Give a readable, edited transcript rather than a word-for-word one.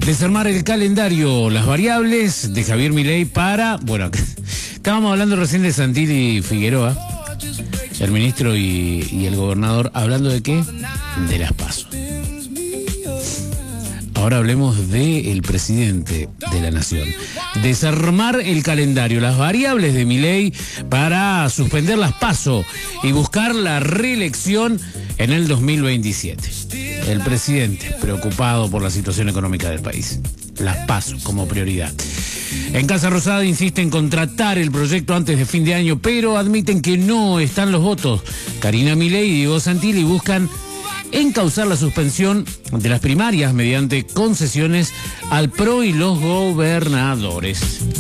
Desarmar el calendario, las variables de Javier Milei para... Bueno, estábamos hablando recién de Santilli y Figueroa, el ministro y el gobernador, hablando de qué, de las PASO. Ahora hablemos del presidente de la nación. Desarmar el calendario, las variables de Milei para suspender las PASO y buscar la reelección en el 2027. El presidente preocupado por la situación económica del país. Las PASO como prioridad. En Casa Rosada insisten en contratar el proyecto antes de fin de año, pero admiten que no están los votos. Karina Milei y Diego Santilli buscan encauzar la suspensión de las primarias mediante concesiones al PRO y los gobernadores.